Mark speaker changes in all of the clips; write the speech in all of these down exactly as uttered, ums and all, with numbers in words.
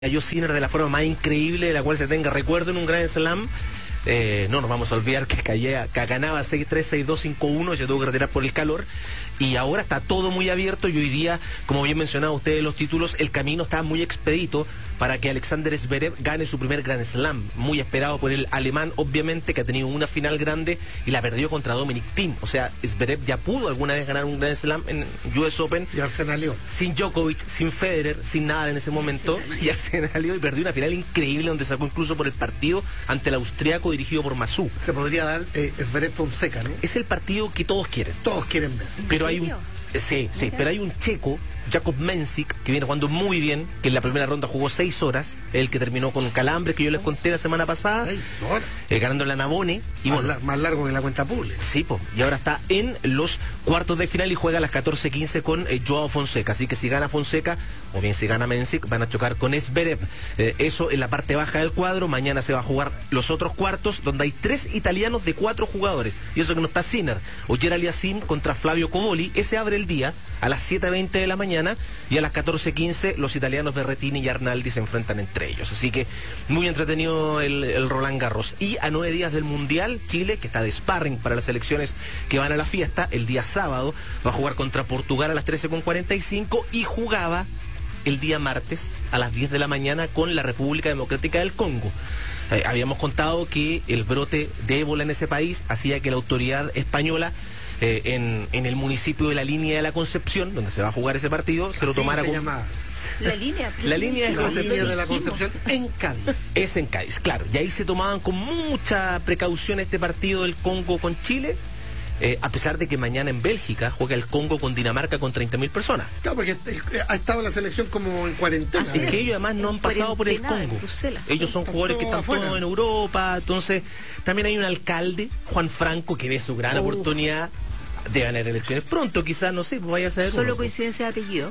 Speaker 1: Cayó Sinner de la forma más increíble de la cual se tenga recuerdo en un Grand Slam. Eh, no nos vamos a olvidar que, caía, que ganaba seis tres, seis dos, cinco uno, se tuvo que retirar por el calor. Y ahora está todo muy abierto y hoy día, como bien mencionado ustedes los títulos, el camino está muy expedito para que Alexander Zverev gane su primer Grand Slam, muy esperado por el alemán, obviamente, que ha tenido una final grande y la perdió contra Dominic Thiem. O sea, Zverev ya pudo alguna vez ganar un Grand Slam en U S Open.
Speaker 2: Y Arsenalió.
Speaker 1: Sin Djokovic, sin Federer, sin nada en ese momento. Y Arsenalió y perdió una final increíble donde sacó incluso por el partido ante el austriaco dirigido por Massú.
Speaker 2: Se podría dar eh, Zverev Fonseca, ¿no?
Speaker 1: Es el partido que todos quieren.
Speaker 2: Todos quieren ver.
Speaker 1: Pero hay un... Sí, sí, pero hay un checo, Jakub Mensik, que viene jugando muy bien, que en la primera ronda jugó seis horas, el que terminó con calambre, que yo les conté la semana pasada,
Speaker 2: seis horas.
Speaker 1: Eh, ganando la Navone. Y
Speaker 2: más,
Speaker 1: bueno,
Speaker 2: la, más largo que la cuenta pública.
Speaker 1: Sí, po, y ahora está en los cuartos de final y juega a las catorce quince con eh, Joao Fonseca. Así que si gana Fonseca, o bien si gana Mensik, van a chocar con Zverev. Eh, eso en la parte baja del cuadro. Mañana se va a jugar los otros cuartos, donde hay tres italianos de cuatro jugadores. Y eso que no está Sinner. Oyer Aliasim contra Flavio Covoli. Ese abre el día a las siete veinte de la mañana. Y a las catorce quince los italianos Berrettini y Arnaldi se enfrentan entre ellos. Así que muy entretenido el, el Roland Garros. Y a nueve días del Mundial, Chile, que está de sparring para las selecciones que van a la fiesta, el día sábado va a jugar contra Portugal a las trece con cuarenta y cinco y jugaba el día martes a las diez de la mañana con la República Democrática del Congo. Eh, habíamos contado que el brote de ébola en ese país hacía que la autoridad española eh, en, en el municipio de la Línea de la Concepción, donde se va a jugar ese partido, se lo tomara con...
Speaker 3: La línea,
Speaker 1: la línea de,
Speaker 2: la línea de la Concepción en Cádiz.
Speaker 1: Es en Cádiz, claro. Y ahí se tomaban con mucha precaución este partido del Congo con Chile. Eh, a pesar de que mañana en Bélgica juega el Congo con Dinamarca con treinta mil personas.
Speaker 2: Claro, porque ha estado la selección como en cuarentena.
Speaker 1: Es que ellos además no han pasado por el Congo. Ellos son jugadores que están todos en Europa. Entonces, también hay un alcalde, Juan Franco, que ve su gran uh. oportunidad de ganar elecciones pronto, quizás, no sé, pues vaya a saber.
Speaker 3: Solo coincidencia de apellido.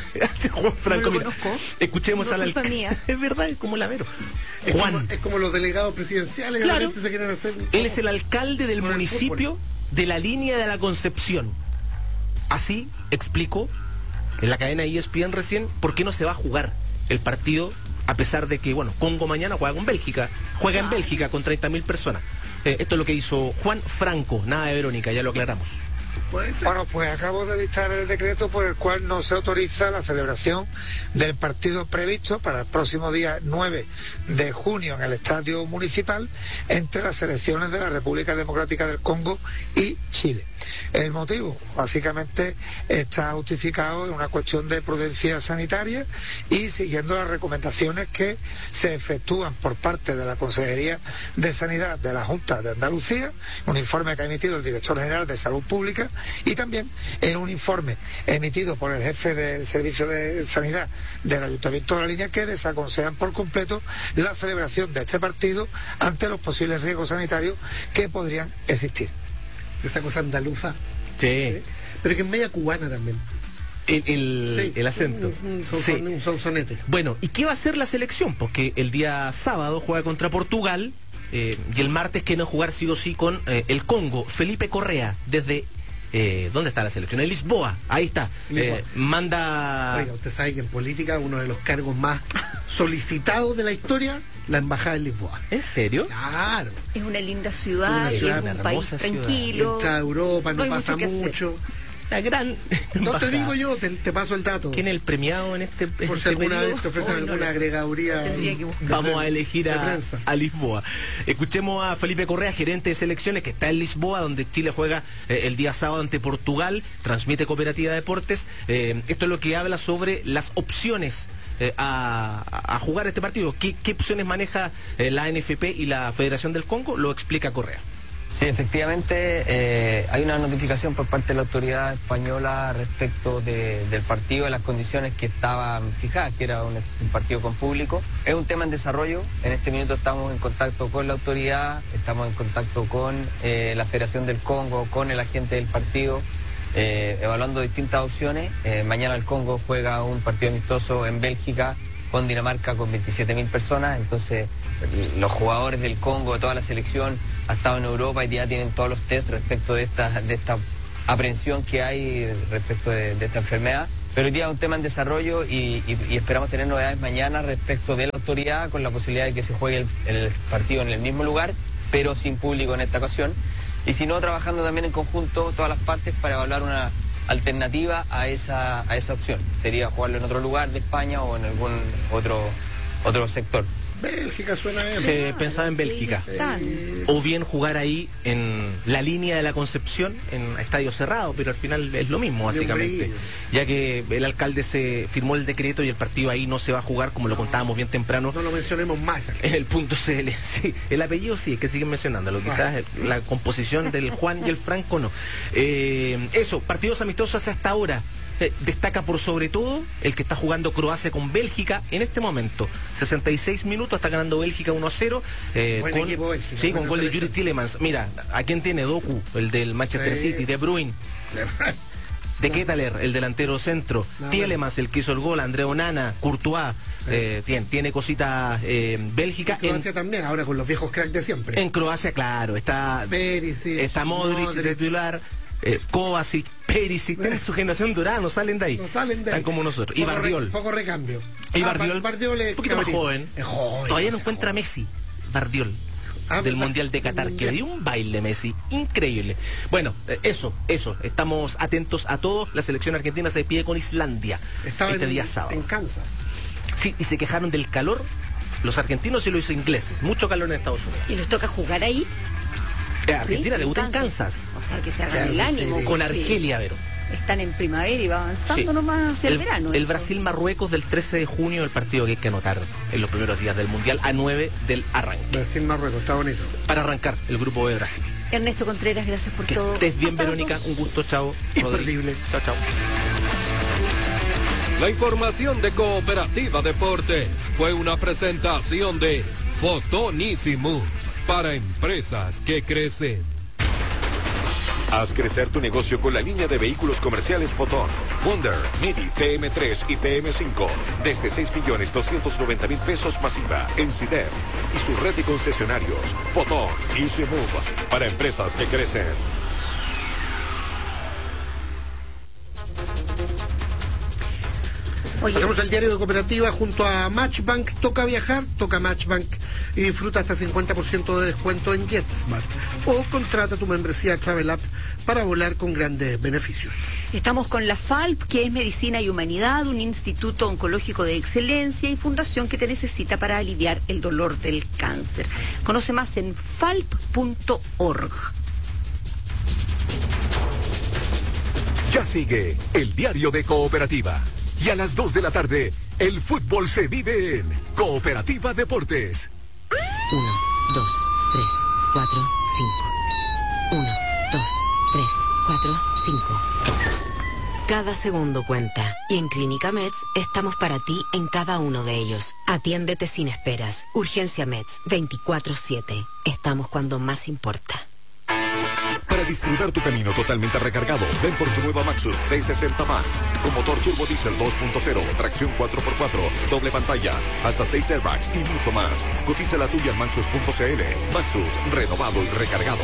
Speaker 1: Juan Franco,
Speaker 3: no lo
Speaker 1: mira,
Speaker 3: conozco.
Speaker 1: Escuchemos
Speaker 3: no
Speaker 1: al alcalde. Es verdad, es como Lavero.
Speaker 2: Es
Speaker 1: Juan.
Speaker 2: Como, es como los delegados presidenciales,
Speaker 1: claro,
Speaker 2: que la gente se quieren hacer.
Speaker 1: Él es el alcalde del municipio de la Línea de la Concepción. Así explicó en la cadena E S P N recién por qué no se va a jugar el partido, a pesar de que, bueno, Congo mañana juega con Bélgica, juega en Bélgica con treinta mil personas. Eh, esto es lo que hizo Juan Franco, nada de Verónica, ya lo aclaramos.
Speaker 4: Bueno, pues acabo de dictar el decreto por el cual no se autoriza la celebración del partido previsto para el próximo día nueve de junio en el Estadio Municipal entre las selecciones de la República Democrática del Congo y Chile. El motivo, básicamente, está justificado en una cuestión de prudencia sanitaria y siguiendo las recomendaciones que se efectúan por parte de la Consejería de Sanidad de la Junta de Andalucía, un informe que ha emitido el Director General de Salud Pública, y también en un informe emitido por el jefe del Servicio de Sanidad del Ayuntamiento de La Línea, que desaconsejan por completo la celebración de este partido ante los posibles riesgos sanitarios que podrían existir.
Speaker 2: Esa cosa andaluza.
Speaker 1: Sí.
Speaker 2: ¿Eh? Pero que es media cubana también.
Speaker 1: El, el, sí, el acento.
Speaker 2: Un, un, son,
Speaker 1: sí.
Speaker 2: un sonsonete.
Speaker 1: Bueno, ¿y qué va a hacer la selección? Porque el día sábado juega contra Portugal eh, y el martes quieren jugar sí o sí con eh, el Congo. Felipe Correa, desde... Eh, ¿Dónde está la selección? En Lisboa, ahí está. Eh, manda...
Speaker 2: Oiga, usted sabe que en política uno de los cargos más solicitados de la historia, la embajada en Lisboa.
Speaker 1: ¿En serio?
Speaker 2: Claro.
Speaker 3: Es una linda ciudad,
Speaker 2: una ciudad,
Speaker 3: es un país tranquilo.
Speaker 2: Entra a Europa, no, no pasa mucho. mucho.
Speaker 1: La gran
Speaker 2: no te digo yo, te, te paso el dato.
Speaker 1: ¿Quién es el premiado en este
Speaker 2: Por
Speaker 1: este
Speaker 2: si alguna
Speaker 1: periodo?
Speaker 2: vez te ofrecen
Speaker 3: Hoy
Speaker 2: alguna
Speaker 3: no
Speaker 2: agregaduría.
Speaker 1: Vamos a elegir a, a Lisboa. Escuchemos a Felipe Correa, gerente de selecciones, que está en Lisboa, donde Chile juega eh, el día sábado ante Portugal, transmite Cooperativa Deportes. Eh, esto es lo que habla sobre las opciones eh, a, a jugar este partido. ¿Qué, qué opciones maneja eh, la A N F P y la Federación del Congo? Lo explica Correa.
Speaker 5: Sí, efectivamente, eh, hay una notificación por parte de la autoridad española respecto de, del partido, de las condiciones que estaban fijadas, que era un, un partido con público. Es un tema en desarrollo, en este minuto estamos en contacto con la autoridad, estamos en contacto con eh, la Federación del Congo, con el agente del partido, eh, evaluando distintas opciones. Eh, mañana el Congo juega un partido amistoso en Bélgica con Dinamarca con veintisiete mil personas, entonces los jugadores del Congo, toda la selección ha estado en Europa y ya tienen todos los test respecto de esta, de esta aprehensión que hay respecto de, de esta enfermedad. Pero hoy día es un tema en desarrollo y, y, y esperamos tener novedades mañana respecto de la autoridad, con la posibilidad de que se juegue el, el partido en el mismo lugar, pero sin público en esta ocasión. Y si no, trabajando también en conjunto todas las partes para evaluar una alternativa a esa, a esa opción. Sería jugarlo en otro lugar de España o en algún otro, otro sector.
Speaker 2: Bélgica suena bien.
Speaker 1: Se
Speaker 3: Claro,
Speaker 1: pensaba en
Speaker 3: sí,
Speaker 1: Bélgica.
Speaker 3: están.
Speaker 1: O bien jugar ahí en la línea de la Concepción, en estadio cerrado, pero al final es lo mismo, básicamente.
Speaker 2: brillo.
Speaker 1: Ya que el alcalde se firmó el decreto y el partido ahí no se va a jugar, como lo contábamos bien temprano,
Speaker 2: No lo mencionemos más aquí.
Speaker 1: en el punto C L. Sí, el apellido sí, es que siguen mencionándolo. Quizás la composición del Juan y el Franco no. Eh, eso, partidos amistosos hasta ahora. Eh, destaca por sobre todo el que está jugando Croacia con Bélgica en este momento. sesenta y seis minutos, está ganando Bélgica uno a cero. Eh,
Speaker 2: Buen
Speaker 1: con,
Speaker 2: equipo Bélgica,
Speaker 1: sí, con
Speaker 2: buena
Speaker 1: gol de
Speaker 2: selección.
Speaker 1: Yuri Tillemans. Mira, ¿a quién tiene? Doku, el del Manchester
Speaker 2: Sí.
Speaker 1: City, De Bruyne. De Ketelaere, el delantero centro.
Speaker 2: No,
Speaker 1: Tielemans, el que hizo el gol. André Onana, Courtois. Eh, tiene, tiene cositas eh, Bélgica.
Speaker 2: Y Croacia
Speaker 1: en,
Speaker 2: también, ahora con los viejos cracks de siempre.
Speaker 1: en Croacia, claro, está
Speaker 2: Perisic,
Speaker 1: está Modric,
Speaker 2: Modric.
Speaker 1: de titular, eh, Kovacic, Perisic, tienen su generación dorada, no salen de ahí.
Speaker 2: No salen de ahí.
Speaker 1: Están como nosotros. Y
Speaker 2: Poco re-
Speaker 1: Bardiol.
Speaker 2: Poco recambio.
Speaker 1: Y
Speaker 2: Ah,
Speaker 1: Bardiol,
Speaker 2: Bar- Bardiol es
Speaker 1: un poquito más
Speaker 2: cabrito.
Speaker 1: joven.
Speaker 2: Es joven.
Speaker 1: Todavía no
Speaker 2: es
Speaker 1: encuentra a
Speaker 2: joven.
Speaker 1: Messi. Bardiol.
Speaker 2: Ah,
Speaker 1: Del
Speaker 2: ¿verdad?
Speaker 1: Mundial de Qatar,
Speaker 2: Del
Speaker 1: que le dio un baile Messi, increíble. Bueno, eh, eso, eso, estamos atentos a todo. La selección argentina se despide con Islandia
Speaker 2: Estaba
Speaker 1: este
Speaker 2: en,
Speaker 1: día sábado.
Speaker 2: en Kansas.
Speaker 1: Sí, y se quejaron del calor los argentinos y los ingleses. Mucho calor en Estados Unidos.
Speaker 3: Y les toca jugar ahí.
Speaker 1: Eh, Argentina
Speaker 3: ¿sí?
Speaker 1: debuta en Kansas,
Speaker 3: O sea, que se hagan
Speaker 2: Claro,
Speaker 3: el ánimo.
Speaker 2: sí.
Speaker 1: con
Speaker 3: porque
Speaker 1: Argelia, Vero.
Speaker 3: Están en primavera y va avanzando
Speaker 1: Sí.
Speaker 3: nomás hacia el,
Speaker 1: el,
Speaker 3: verano.
Speaker 1: el
Speaker 3: esto.
Speaker 1: Brasil-Marruecos del trece de junio, el partido que hay que anotar en los primeros días del Mundial, a nueve del arranque.
Speaker 2: Brasil Marruecos, está bonito.
Speaker 1: Para arrancar el grupo de Brasil.
Speaker 3: Ernesto Contreras, gracias por
Speaker 1: Que
Speaker 3: todo.
Speaker 1: estés bien,
Speaker 3: Hasta las
Speaker 1: Verónica.
Speaker 3: dos.
Speaker 1: Un gusto, chao.
Speaker 2: Imperdible.
Speaker 1: Chao, chao.
Speaker 6: La información de Cooperativa Deportes fue una presentación de Fotonísimo para empresas que crecen.
Speaker 7: Haz crecer tu negocio con la línea de vehículos comerciales Fotón, Wonder, Midi, T M tres y T M cinco desde seis millones doscientos noventa mil pesos masiva en C I D E F y su red de concesionarios Fotón Easy Move para empresas que crecen.
Speaker 3: Oye,
Speaker 2: Hacemos el diario de cooperativa junto a Matchbank. Toca viajar, toca Matchbank y disfruta hasta cincuenta por ciento de descuento en JetSmart. O contrata tu membresía Travel App para volar con grandes beneficios.
Speaker 3: estamos con la F A L P, que es Medicina y Humanidad, un instituto oncológico de excelencia y fundación que te necesita para aliviar el dolor del cáncer. Conoce más en falp punto org.
Speaker 8: Ya sigue el diario de Cooperativa. Y a las dos de la tarde, el fútbol se vive en Cooperativa Deportes.
Speaker 9: Uno, dos, tres, cuatro, cinco. Uno, dos, tres, cuatro, cinco. Cada segundo cuenta. Y en Clínica Meds estamos para ti en cada uno de ellos. Atiéndete sin esperas. Urgencia Meds, veinticuatro siete. Estamos cuando más importa.
Speaker 7: Para disfrutar tu camino totalmente recargado, ven por tu nueva Maxus T sesenta Max, con motor turbo diésel dos punto cero, tracción cuatro por cuatro, doble pantalla, hasta seis airbags y mucho más. Cotiza la tuya en maxus punto c l. Maxus, renovado y recargado.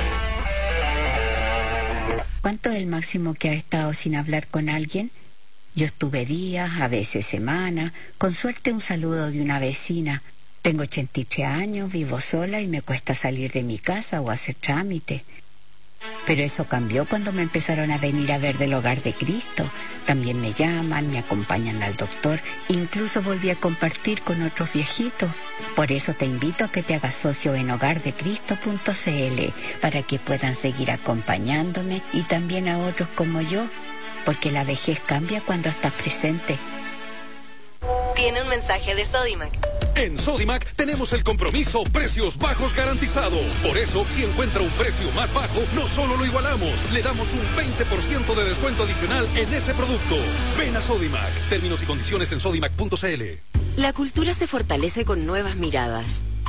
Speaker 10: ¿Cuánto es el máximo que ha estado sin hablar con alguien? Yo estuve días, a veces semanas, con suerte un saludo de una vecina. Tengo ochenta y tres años, vivo sola y me cuesta salir de mi casa o hacer trámite. Pero eso cambió cuando me empezaron a venir a ver del Hogar de Cristo. También me llaman, me acompañan al doctor, incluso volví a compartir con otros viejitos. Por eso te invito a que te hagas socio en hogar de cristo punto c l para que puedan seguir acompañándome y también a otros como yo, porque la vejez cambia cuando estás presente.
Speaker 9: Tiene un mensaje de Sodimac.
Speaker 6: En Sodimac tenemos el compromiso precios bajos garantizado. Por eso, si encuentra un precio más bajo, no solo lo igualamos, le damos un veinte por ciento de descuento adicional en ese producto. Ven a Sodimac. Términos y condiciones en sodimac punto c l.
Speaker 9: La cultura se fortalece con nuevas miradas.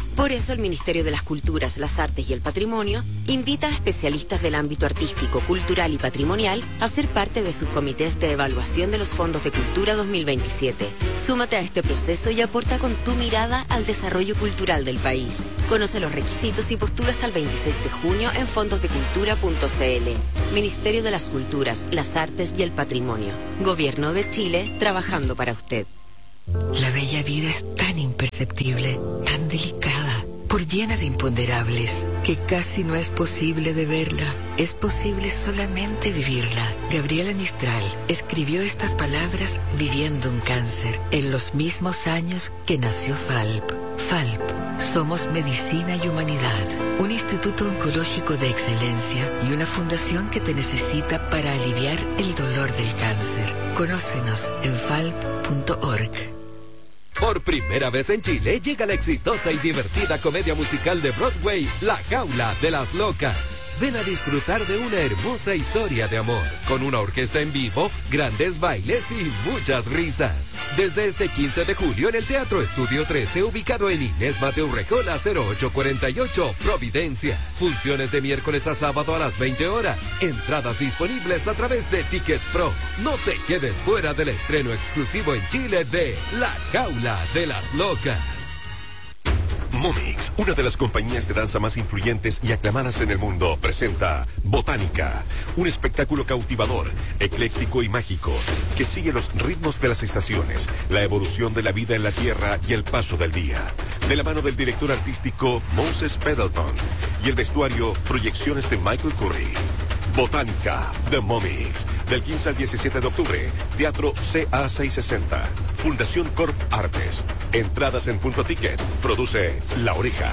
Speaker 9: Por eso el Ministerio de las Culturas, las Artes y el Patrimonio invita a especialistas del ámbito artístico, cultural y patrimonial a ser parte de sus comités de evaluación de los fondos de cultura dos mil veintisiete. Súmate a este proceso y aporta con tu mirada al desarrollo cultural del país. Conoce los requisitos y postula hasta el veintiséis de junio en fondos de cultura punto c l. Ministerio de las Culturas, las Artes y el Patrimonio. Gobierno de Chile, trabajando para usted.
Speaker 11: La bella vida es tan imperceptible, tan delicada, por llena de imponderables, que casi no es posible de verla. Es posible solamente vivirla. Gabriela Mistral escribió estas palabras viviendo un cáncer, en los mismos años que nació Falp. Falp, somos medicina y humanidad, un instituto oncológico de excelencia y una fundación que te necesita para aliviar el dolor del cáncer. Conócenos en falp punto org.
Speaker 12: Por primera vez en Chile llega la exitosa y divertida comedia musical de Broadway, La Jaula de las Locas. Ven a disfrutar de una hermosa historia de amor, con una orquesta en vivo, grandes bailes y muchas risas. Desde este quince de julio en el Teatro Estudio trece, ubicado en Inés Mateo Urrejola cero ocho cuarenta y ocho, Providencia. Funciones de miércoles a sábado a las veinte horas. Entradas disponibles a través de Ticket Pro. No te quedes fuera del estreno exclusivo en Chile de La Jaula de las Locas.
Speaker 7: Momix, una de las compañías de danza más influyentes y aclamadas en el mundo, presenta Botánica, un espectáculo cautivador, ecléctico y mágico, que sigue los ritmos de las estaciones, la evolución de la vida en la Tierra y el paso del día. De la mano del director artístico Moses Pendleton y el vestuario, proyecciones de Michael Curry. Botánica, The Momix, del quince al diecisiete de octubre, Teatro C A seiscientos sesenta, Fundación Corp Artes. Entradas en Punto Ticket, produce La Oreja.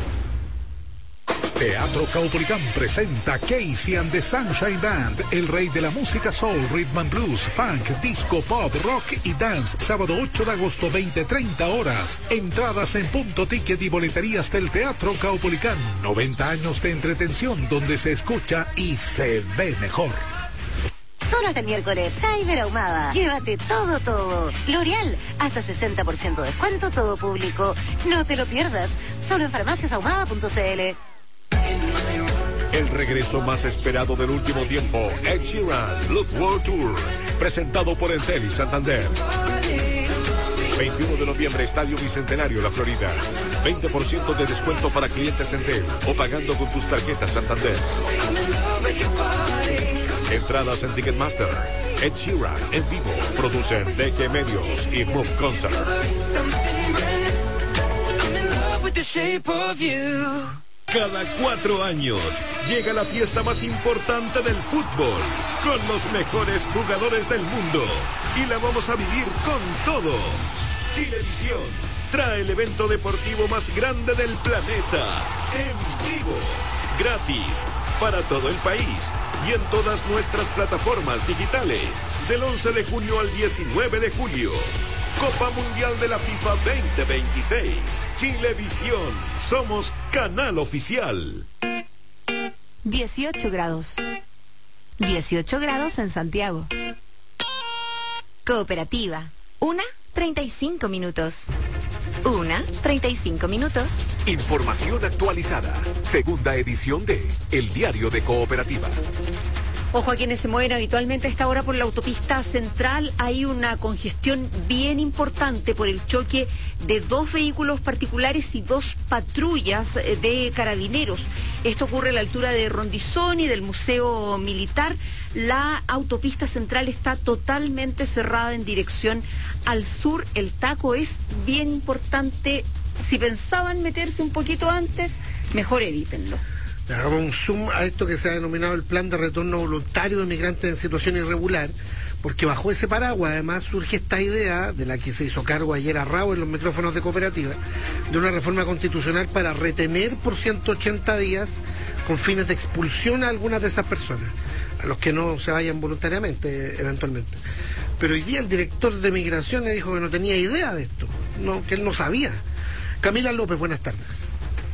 Speaker 13: Teatro Caupolicán presenta Casey and the Sunshine Band, el rey de la música soul, rhythm and blues, funk, disco, pop, rock y dance, sábado ocho de agosto, veinte treinta horas. Entradas en Punto Ticket y boleterías del Teatro Caupolicán. noventa años de entretención donde se escucha y se ve mejor.
Speaker 14: Solo hasta el miércoles, Cyber Ahumada. Llévate todo, todo. L'Oreal, hasta sesenta por ciento de descuento, todo público. No te lo pierdas. Solo en farmacias ahumada punto c l.
Speaker 7: El regreso más esperado del último tiempo, Ed Sheeran, Look World Tour, presentado por Entel y Santander. veintiuno de noviembre, Estadio Bicentenario, La Florida. veinte por ciento de descuento para clientes Entel o pagando con tus tarjetas Santander. Entradas en Ticketmaster. Ed Sheeran en vivo. Producen D G Medios y Move Concert.
Speaker 15: Cada cuatro años llega la fiesta más importante del fútbol, con los mejores jugadores del mundo, y la vamos a vivir con todo. Chilevisión trae el evento deportivo más grande del planeta, en vivo, gratis, para todo el país y en todas nuestras plataformas digitales, del once de junio al diecinueve de julio. Copa Mundial de la FIFA veinte veintiséis. Chilevisión. Somos canal oficial.
Speaker 16: dieciocho grados. dieciocho grados en Santiago. Cooperativa. Una, treinta y cinco minutos. Una, treinta y cinco minutos.
Speaker 8: Información actualizada. Segunda edición de El Diario de Cooperativa.
Speaker 3: Ojo a quienes se mueven habitualmente a esta hora por la autopista central. Hay una congestión bien importante por el choque de dos vehículos particulares y dos patrullas de carabineros. Esto ocurre a la altura de Rondizón y del Museo Militar. La autopista central está totalmente cerrada en dirección al sur. El taco es bien importante. Si pensaban meterse un poquito antes, mejor evítenlo.
Speaker 2: Le hagamos un zoom a esto que se ha denominado el plan de retorno voluntario de migrantes en situación irregular, porque bajo ese paraguas además surge esta idea, de la que se hizo cargo ayer a Rao en los micrófonos de Cooperativa, de una reforma constitucional para retener por ciento ochenta días con fines de expulsión a algunas de esas personas, a los que no se vayan voluntariamente eventualmente. Pero hoy día el director de Migraciones dijo que no tenía idea de esto, no, que él no sabía. Camila López, buenas tardes.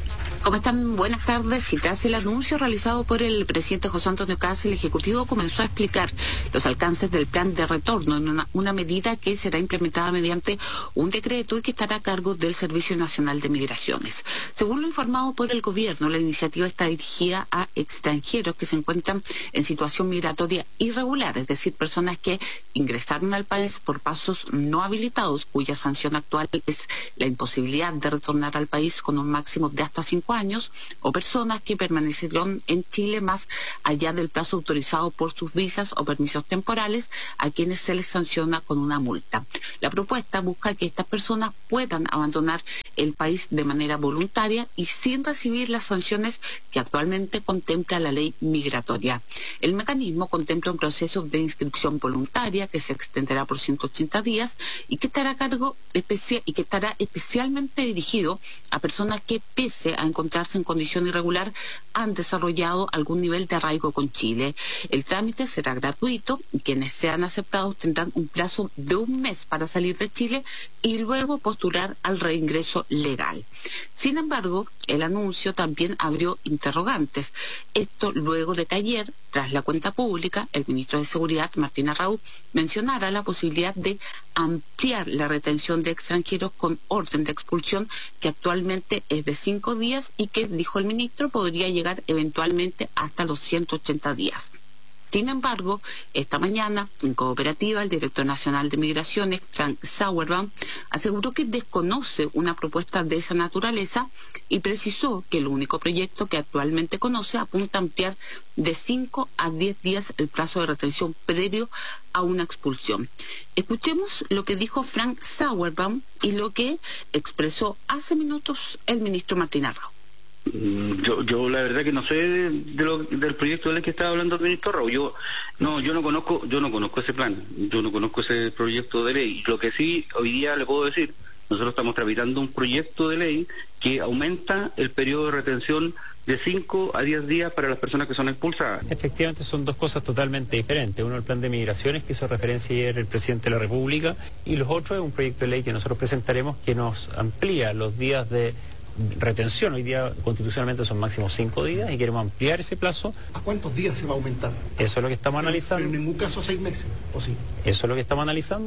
Speaker 17: ¿Cómo están? Buenas tardes. Y tras el anuncio realizado por el presidente José Antonio Kast, el Ejecutivo comenzó a explicar los alcances del plan de retorno en una, una medida que será implementada mediante un decreto y que estará a cargo del Servicio Nacional de Migraciones. Según lo informado por el gobierno, la iniciativa está dirigida a extranjeros que se encuentran en situación migratoria irregular, es decir, personas que ingresaron al país por pasos no habilitados, cuya sanción actual es la imposibilidad de retornar al país con un máximo de hasta cinco años, o personas que permanecieron en Chile más allá del plazo autorizado por sus visas o permisos temporales, a quienes se les sanciona con una multa. La propuesta busca que estas personas puedan abandonar el país de manera voluntaria y sin recibir las sanciones que actualmente contempla la ley migratoria. El mecanismo contempla un proceso de inscripción voluntaria que se extenderá por ciento ochenta días y que estará a cargo especial y que estará especialmente dirigido a personas que, pese a encontrarse en condición irregular, han desarrollado algún nivel de arraigo con Chile. El trámite será gratuito y quienes sean aceptados tendrán un plazo de un mes para salir de Chile y luego postular al reingreso legal. Sin embargo, el anuncio también abrió interrogantes. Esto luego de que ayer, tras la cuenta pública, el ministro de Seguridad, Martín Arrau, mencionara la posibilidad de ampliar la retención de extranjeros con orden de expulsión, que actualmente es de cinco días y que, dijo el ministro, podría llegar eventualmente hasta los ciento ochenta días. Sin embargo, esta mañana, en Cooperativa, el director nacional de Migraciones, Frank Sauerbaum, aseguró que desconoce una propuesta de esa naturaleza y precisó que el único proyecto que actualmente conoce apunta a ampliar de cinco a diez días el plazo de retención previo a una expulsión. Escuchemos lo que dijo Frank Sauerbaum y lo que expresó hace minutos el ministro Martín Arrau.
Speaker 18: Yo, yo la verdad que no sé de, de lo, del proyecto de ley que estaba hablando el ministro Arrau. Yo no, yo no conozco, yo no conozco ese plan, yo no conozco ese proyecto de ley. Lo que sí hoy día le puedo decir, nosotros estamos tramitando un proyecto de ley que aumenta el periodo de retención de cinco a diez días para las personas que son expulsadas.
Speaker 19: Efectivamente son dos cosas totalmente diferentes. Uno el plan de migraciones que hizo referencia ayer el presidente de la República y los otros es un proyecto de ley que nosotros presentaremos que nos amplía los días de retención. Hoy día constitucionalmente son máximo cinco días y queremos ampliar ese plazo.
Speaker 2: ¿A cuántos días se va a aumentar?
Speaker 19: Eso es lo que estamos
Speaker 2: pero,
Speaker 19: analizando.
Speaker 2: Pero en ningún caso seis meses, ¿o sí?
Speaker 19: Eso es lo que estamos analizando.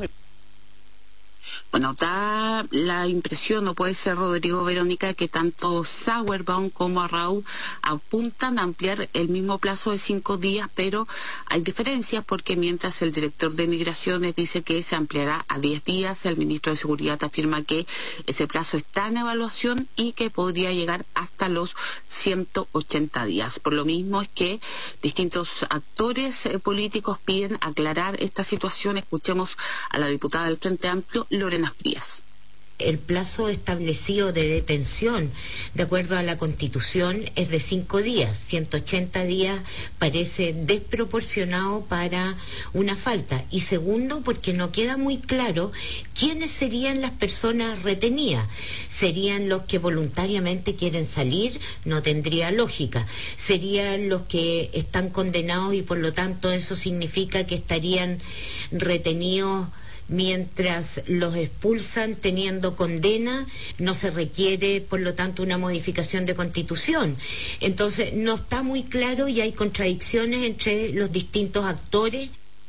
Speaker 17: Bueno, da la impresión, no puede ser, Rodrigo, Verónica, que tanto Sauerbaum como Arrau apuntan a ampliar el mismo plazo de cinco días, pero hay diferencias porque mientras el director de Migraciones dice que se ampliará a diez días, el ministro de Seguridad afirma que ese plazo está en evaluación y que podría llegar hasta los ciento ochenta días. Por lo mismo es que distintos actores eh, políticos piden aclarar esta situación. Escuchemos a la diputada del Frente Amplio, Lorena Frías.
Speaker 20: El plazo establecido de detención, de acuerdo a la Constitución, es de cinco días. ciento ochenta días parece desproporcionado para una falta. Y segundo, porque no queda muy claro quiénes serían las personas retenidas. ¿Serían los que voluntariamente quieren salir? No tendría lógica. ¿Serían los que están condenados y por lo tanto eso significa que estarían retenidos mientras los expulsan teniendo condena? No se requiere, por lo tanto, una modificación de Constitución. Entonces, no está muy claro y hay contradicciones entre los distintos actores.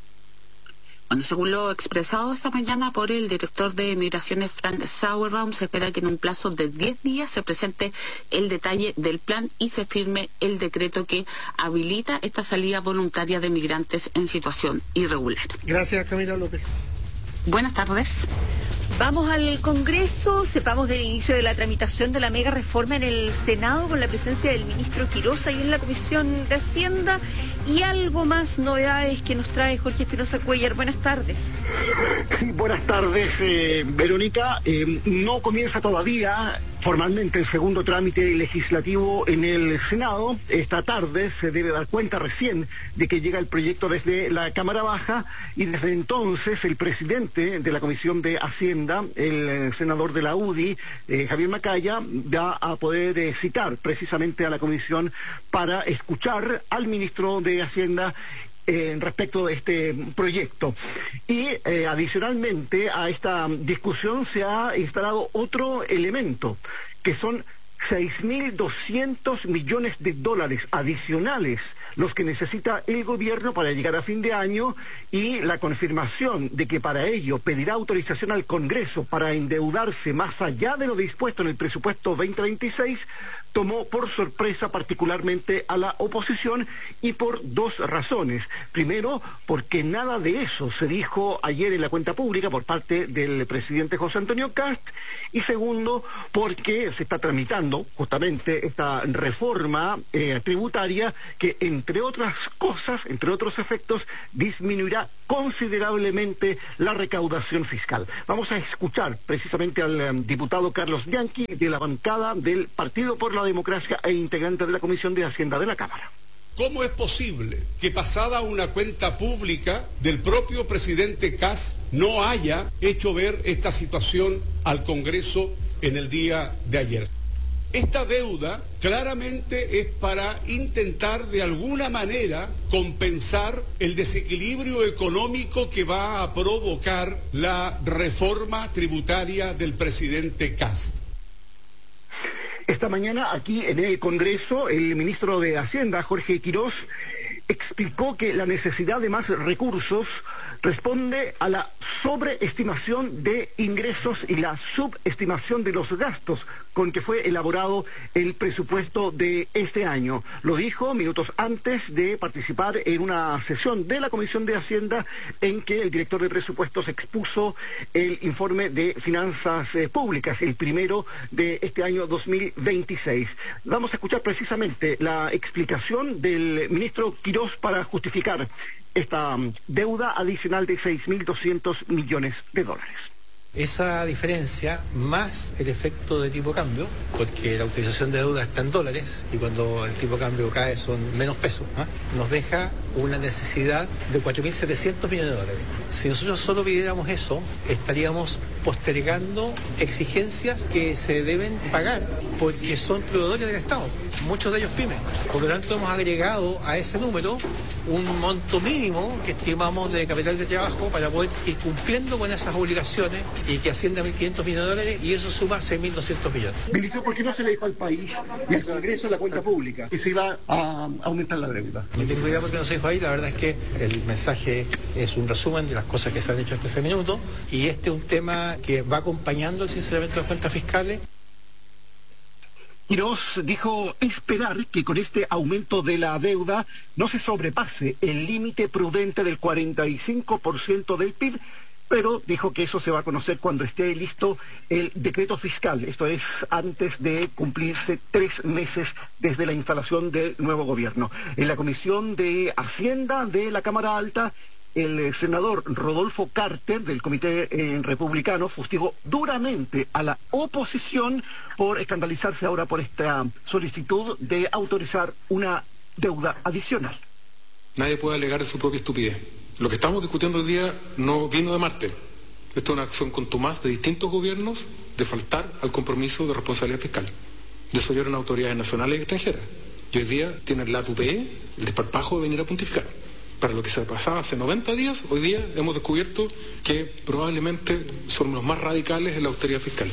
Speaker 17: Bueno, según lo expresado esta mañana por el director de Migraciones, Frank Sauerbaum, se espera que en un plazo de diez días se presente el detalle del plan y se firme el decreto que habilita esta salida voluntaria de migrantes en situación irregular.
Speaker 2: Gracias, Camila López.
Speaker 17: Buenas tardes.
Speaker 3: Vamos al Congreso, sepamos del inicio de la tramitación de la mega reforma en el Senado con la presencia del ministro Quirosa y en la Comisión de Hacienda y algo más novedades que nos trae Jorge Espinosa Cuellar. Buenas tardes.
Speaker 21: Sí, buenas tardes, eh, Verónica. Eh, no comienza todavía formalmente el segundo trámite legislativo en el Senado. Esta tarde se debe dar cuenta recién de que llega el proyecto desde la Cámara Baja y desde entonces el presidente de la Comisión de Hacienda, el senador de la U D I, eh, Javier Macaya, va a poder eh, citar precisamente a la comisión para escuchar al ministro de Hacienda Eh, respecto de este proyecto. Y eh, adicionalmente a esta discusión se ha instalado otro elemento, que son seis mil doscientos millones de dólares adicionales los que necesita el gobierno para llegar a fin de año, y la confirmación de que para ello pedirá autorización al Congreso para endeudarse más allá de lo dispuesto en el presupuesto veinte veintiséis tomó por sorpresa particularmente a la oposición, y por dos razones. Primero, porque nada de eso se dijo ayer en la cuenta pública por parte del presidente José Antonio Kast, y segundo, porque se está tramitando justamente esta reforma eh, tributaria que, entre otras cosas, entre otros efectos, disminuirá considerablemente la recaudación fiscal. Vamos a escuchar precisamente al um, diputado Carlos Bianchi, de la bancada del Partido por la Democracia e integrante de la Comisión de Hacienda de la Cámara.
Speaker 4: ¿Cómo es posible que, pasada una cuenta pública del propio presidente Kast, no haya hecho ver esta situación al Congreso en el día de ayer? Esta deuda claramente es para intentar de alguna manera compensar el desequilibrio económico que va a provocar la reforma tributaria del presidente Kast.
Speaker 21: Esta mañana, aquí en el Congreso, el ministro de Hacienda, Jorge Quirós, explicó que la necesidad de más recursos responde a la sobreestimación de ingresos y la subestimación de los gastos con que fue elaborado el presupuesto de este año. Lo dijo minutos antes de participar en una sesión de la Comisión de Hacienda en que el director de presupuestos expuso el informe de finanzas eh, públicas, el primero de este año dos mil veintiséis. Vamos a escuchar precisamente la explicación del ministro Quirós para justificar esta deuda adicional de seis mil doscientos millones de dólares.
Speaker 22: Esa diferencia, más el efecto de tipo cambio, porque la utilización de deuda está en dólares y cuando el tipo cambio cae son menos pesos, ¿eh? Nos deja una necesidad de cuatro mil setecientos millones de dólares. Si nosotros solo pidiéramos eso, estaríamos postergando exigencias que se deben pagar porque son proveedores del Estado, muchos de ellos pymes. Por lo tanto, hemos agregado a ese número un monto mínimo que estimamos de capital de trabajo para poder ir cumpliendo con esas obligaciones y que ascienda a mil quinientos millones de dólares, y eso suma seis mil doscientos millones.
Speaker 21: Ministro, ¿por qué no se le dijo al país y al Congreso en la cuenta pública que se iba a aumentar la deuda?
Speaker 22: No tengo idea por qué no se dijo ahí. La verdad es que el mensaje es un resumen de las cosas que se han hecho hasta ese minuto, y este es un tema que va acompañando el sinceramiento de las cuentas fiscales.
Speaker 21: Quirós dijo esperar que con este aumento de la deuda no se sobrepase el límite prudente del cuarenta y cinco por ciento del P I B, pero dijo que eso se va a conocer cuando esté listo el decreto fiscal, esto es antes de cumplirse tres meses desde la instalación del nuevo gobierno. En la Comisión de Hacienda de la Cámara Alta, el senador Rodolfo Carter, del Comité eh, Republicano, fustigó duramente a la oposición por escandalizarse ahora por esta solicitud de autorizar una deuda adicional.
Speaker 23: Nadie puede alegar su propia estupidez. Lo que estamos discutiendo hoy día no vino de Marte. Esto es una acción contumaz de distintos gobiernos de faltar al compromiso de responsabilidad fiscal. Desoyeron autoridades nacionales y extranjeras. Y hoy día tienen la tupé, el desparpajo de venir a pontificar. Para lo que se pasaba hace noventa días, hoy día hemos descubierto que probablemente son los más radicales en la austeridad fiscal.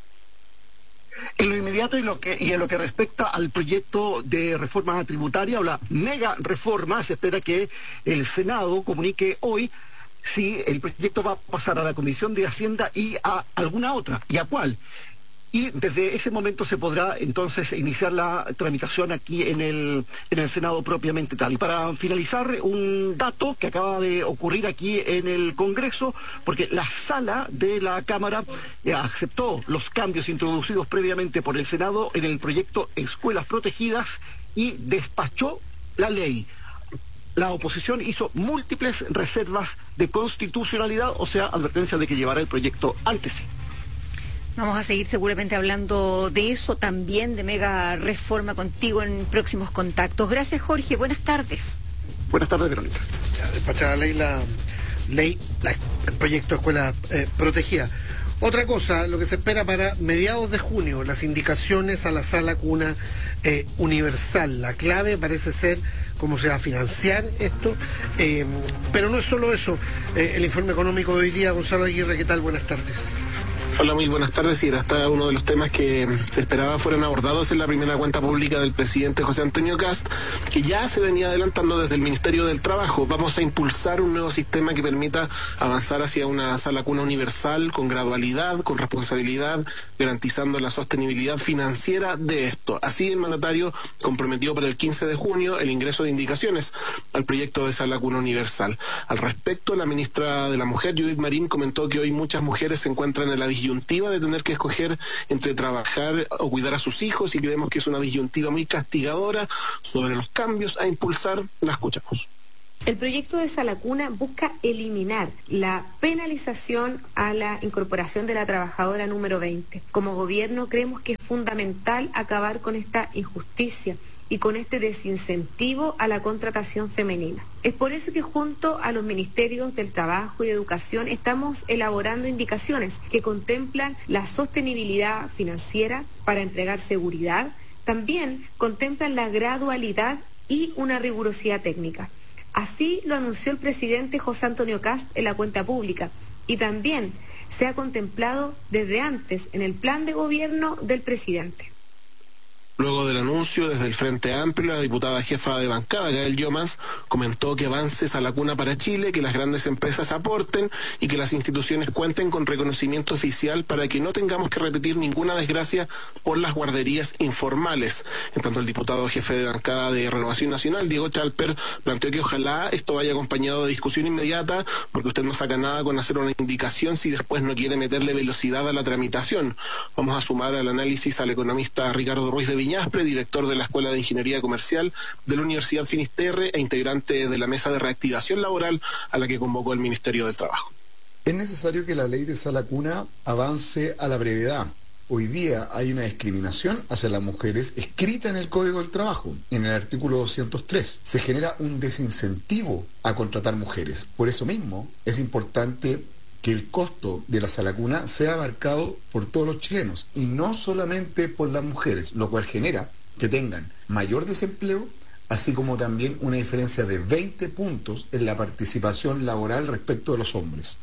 Speaker 21: En lo inmediato y, lo que, y en lo que respecta al proyecto de reforma tributaria o la mega reforma, se espera que el Senado comunique hoy si el proyecto va a pasar a la Comisión de Hacienda y a alguna otra, y a cuál. Y desde ese momento se podrá entonces iniciar la tramitación aquí en el, en el Senado propiamente tal. Y para finalizar, un dato que acaba de ocurrir aquí en el Congreso, porque la sala de la Cámara eh, aceptó los cambios introducidos previamente por el Senado en el proyecto Escuelas Protegidas y despachó la ley. La oposición hizo múltiples reservas de constitucionalidad, o sea, advertencia de que llevará el proyecto ante sí.
Speaker 3: Vamos a seguir seguramente hablando de eso, también de mega reforma contigo en próximos contactos. Gracias, Jorge. Buenas tardes.
Speaker 21: Buenas tardes, Verónica.
Speaker 2: Ya, despachada la ley, la ley, la, el proyecto de escuela eh, protegida. Otra cosa, lo que se espera para mediados de junio, las indicaciones a la sala cuna eh, universal. La clave parece ser cómo se va a financiar esto, eh, pero no es solo eso. Eh, el informe económico de hoy día, Gonzalo Aguirre, ¿qué tal? Buenas tardes.
Speaker 1: Hola, muy buenas tardes. Y era hasta uno de los temas que se esperaba fueran abordados en la primera cuenta pública del presidente José Antonio Kast, que ya se venía adelantando desde el Ministerio del Trabajo. Vamos a impulsar un nuevo sistema que permita avanzar hacia una sala cuna universal con gradualidad, con responsabilidad, garantizando la sostenibilidad financiera de esto. Así el mandatario comprometió para el quince de junio el ingreso de indicaciones al proyecto de sala cuna universal. Al respecto, la ministra de la Mujer, Judith Marín, comentó que hoy muchas mujeres se encuentran en la disyuntiva de tener que escoger entre trabajar o cuidar a sus hijos, y creemos que es una disyuntiva muy castigadora. Sobre los cambios a impulsar, la escuchamos.
Speaker 5: El proyecto de Sala Cuna busca eliminar la penalización a la incorporación de la trabajadora número veinte. Como gobierno creemos que es fundamental acabar con esta injusticia y con este desincentivo a la contratación femenina. Es por eso que junto a los ministerios del Trabajo y de Educación estamos elaborando indicaciones que contemplan la sostenibilidad financiera para entregar seguridad, también contemplan la gradualidad y una rigurosidad técnica. Así lo anunció el presidente José Antonio Kast en la cuenta pública, y también se ha contemplado desde antes en el plan de gobierno del presidente.
Speaker 1: Luego del anuncio, desde el Frente Amplio, la diputada jefa de bancada, Gael Llomans, comentó que avances a la cuna para Chile, que las grandes empresas aporten y que las instituciones cuenten con reconocimiento oficial para que no tengamos que repetir ninguna desgracia por las guarderías informales. En tanto, el diputado jefe de bancada de Renovación Nacional, Diego Chalper, planteó que ojalá esto vaya acompañado de discusión inmediata, porque usted no saca nada con hacer una indicación si después no quiere meterle velocidad a la tramitación. Vamos a sumar al análisis al economista Ricardo Ruiz de Viñaspre, director de la Escuela de Ingeniería Comercial de la Universidad Finisterre e integrante de la Mesa de Reactivación Laboral a la que convocó el Ministerio del Trabajo.
Speaker 10: Es necesario que la ley de sala cuna avance a la brevedad. Hoy día hay una discriminación hacia las mujeres escrita en el Código del Trabajo, en el artículo doscientos tres. Se genera un desincentivo a contratar mujeres. Por eso mismo es importante que el costo de la sala cuna sea abarcado por todos los chilenos y no solamente por las mujeres, lo cual genera que tengan mayor desempleo, así como también una diferencia de veinte puntos en la participación laboral respecto de los hombres.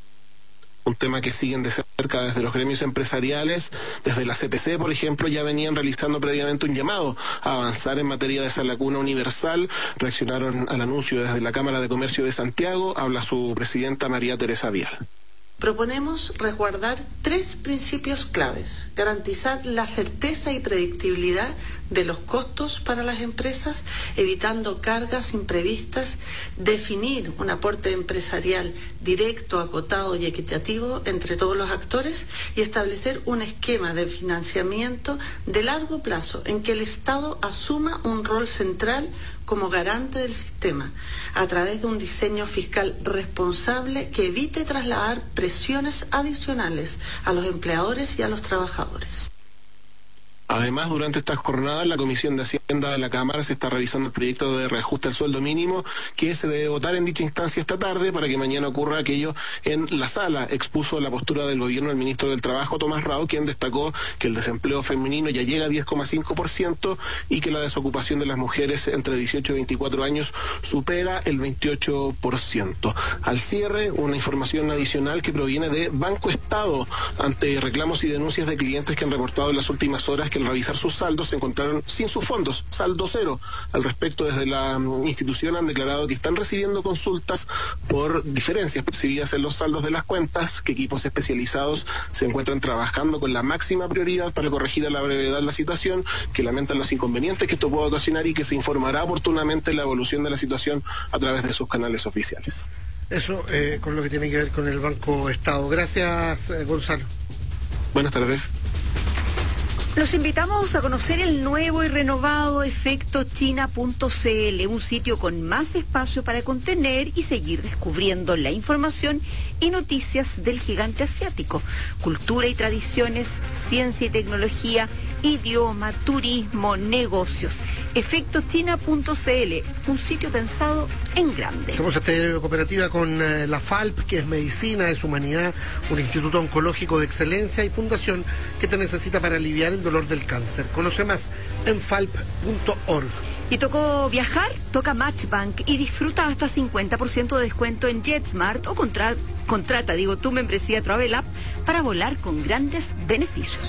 Speaker 1: Un tema que siguen de cerca desde los gremios empresariales. Desde la C P C, por ejemplo, ya venían realizando previamente un llamado a avanzar en materia de sala cuna universal. Reaccionaron al anuncio desde la Cámara de Comercio de Santiago. Habla su presidenta María Teresa Vial.
Speaker 24: Proponemos resguardar tres principios claves: garantizar la certeza y predictibilidad de los costos para las empresas, evitando cargas imprevistas, definir un aporte empresarial directo, acotado y equitativo entre todos los actores, y establecer un esquema de financiamiento de largo plazo en que el Estado asuma un rol central como garante del sistema, a través de un diseño fiscal responsable que evite trasladar presiones adicionales a los empleadores y a los trabajadores.
Speaker 1: Además, durante esta jornada, la Comisión de Hacienda de la Cámara se está revisando el proyecto de reajuste al sueldo mínimo, que se debe votar en dicha instancia esta tarde para que mañana ocurra aquello en la sala. Expuso la postura del gobierno el ministro del Trabajo, Tomás Rao, quien destacó que el desempleo femenino ya llega a diez coma cinco por ciento y que la desocupación de las mujeres entre dieciocho y veinticuatro años supera el veintiocho por ciento. Al cierre, una información adicional que proviene de Banco Estado ante reclamos y denuncias de clientes que han reportado en las últimas horas que al revisar sus saldos se encontraron sin sus fondos, saldo cero. Al respecto, desde la institución han declarado que están recibiendo consultas por diferencias percibidas en los saldos de las cuentas, que equipos especializados se encuentran trabajando con la máxima prioridad para corregir a la brevedad la situación, que lamentan los inconvenientes que esto puede ocasionar y que se informará oportunamente la evolución de la situación a través de sus canales oficiales.
Speaker 2: Eso eh, con lo que tiene que ver con el Banco Estado. Gracias, eh, Gonzalo.
Speaker 1: Buenas tardes.
Speaker 3: Los invitamos a conocer el nuevo y renovado efecto china punto c l, un sitio con más espacio para contener y seguir descubriendo la información y noticias del gigante asiático. Cultura y tradiciones, ciencia y tecnología, idioma, turismo, negocios. efecto china punto c l, un sitio pensado en grande.
Speaker 2: Somos esta cooperativa con eh, la FALP, que es Medicina, es Humanidad, un instituto oncológico de excelencia y fundación que te necesita para aliviar el dolor del cáncer. Conoce más en falp punto org.
Speaker 3: ¿Y tocó viajar? Toca Matchbank y disfruta hasta cincuenta por ciento de descuento en JetSmart o contra, contrata, digo, tu membresía Travel App para volar con grandes beneficios.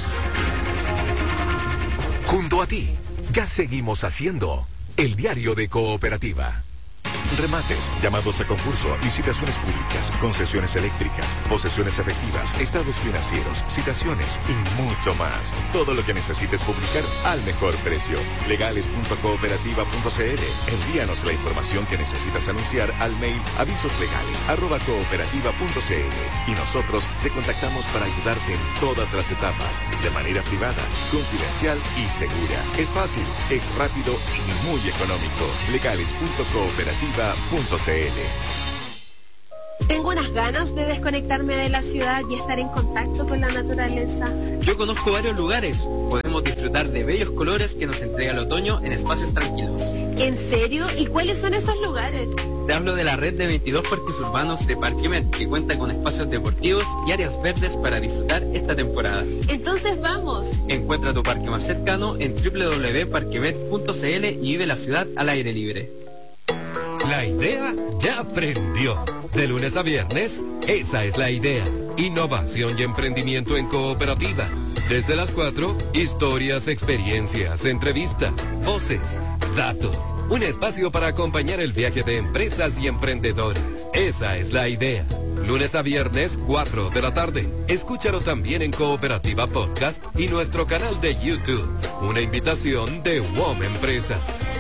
Speaker 8: Junto a ti, ya seguimos haciendo el diario de Cooperativa.
Speaker 7: Remates, llamados a concurso, licitaciones públicas, concesiones eléctricas, posesiones efectivas, estados financieros, citaciones y mucho más. Todo lo que necesites publicar al mejor precio. legales punto cooperativa punto c l. Envíanos la información que necesitas anunciar al mail avisoslegales arroba cooperativa punto c l y nosotros te contactamos para ayudarte en todas las etapas, de manera privada, confidencial y segura. Es fácil, es rápido y muy económico. legales punto cooperativa punto c l.
Speaker 6: Tengo unas ganas de desconectarme de la ciudad y estar en contacto con la naturaleza.
Speaker 9: Yo conozco varios lugares. Podemos disfrutar de bellos colores que nos entrega el otoño en espacios tranquilos.
Speaker 6: ¿En serio? ¿Y cuáles son esos lugares?
Speaker 9: Te hablo de la red de veintidós parques urbanos de Parquemet, que cuenta con espacios deportivos y áreas verdes para disfrutar esta temporada.
Speaker 6: Entonces vamos.
Speaker 9: Encuentra tu parque más cercano en doble u doble u doble u punto parquemet punto c l y vive la ciudad al aire libre.
Speaker 11: La idea ya prendió. De lunes a viernes, esa es la idea. Innovación y emprendimiento en cooperativa. Desde las cuatro, historias, experiencias, entrevistas, voces, datos. Un espacio para acompañar el viaje de empresas y emprendedores. Esa es la idea. Lunes a viernes, cuatro de la tarde. Escúchalo también en Cooperativa Podcast y nuestro canal de YouTube. Una invitación de W O M Empresas.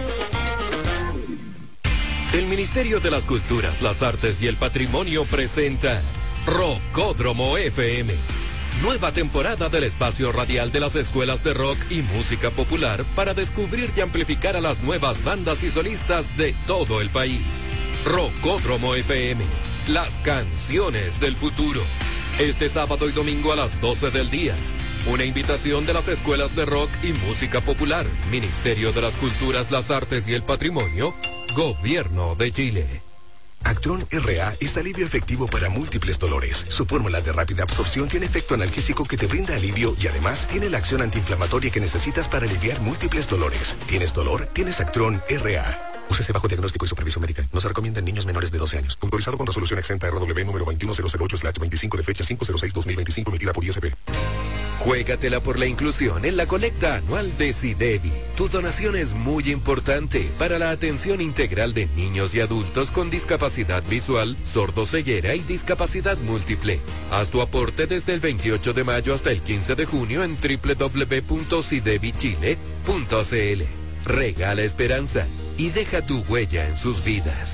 Speaker 11: El Ministerio de las Culturas, las Artes y el Patrimonio presenta Rockódromo F M. Nueva temporada del espacio radial de las escuelas de rock y música popular para descubrir y amplificar a las nuevas bandas y solistas de todo el país. Rockódromo F M, las canciones del futuro. Este sábado y domingo a las doce del día. Una invitación de las escuelas de rock y música popular, Ministerio de las Culturas, las Artes y el Patrimonio, Gobierno de Chile.
Speaker 12: Actron R A es alivio efectivo para múltiples dolores. Su fórmula de rápida absorción tiene efecto analgésico que te brinda alivio y además tiene la acción antiinflamatoria que necesitas para aliviar múltiples dolores. ¿Tienes dolor? Tienes Actron R A. Úsese bajo diagnóstico y supervisión médica. No se recomienda en niños menores de doce años. Autorizado con resolución exenta R W número veintiuno mil ocho slash veinticinco de fecha cinco cero seis dos mil veinticinco emitida por I S P.
Speaker 11: Juégatela por la inclusión en la colecta anual de SIDEBI. Tu donación es muy importante para la atención integral de niños y adultos con discapacidad visual, sordoceguera y discapacidad múltiple. Haz tu aporte desde el veintiocho de mayo hasta el quince de junio en doble u doble u doble u punto sidebi chile punto c l. Regala esperanza y deja tu huella en sus vidas.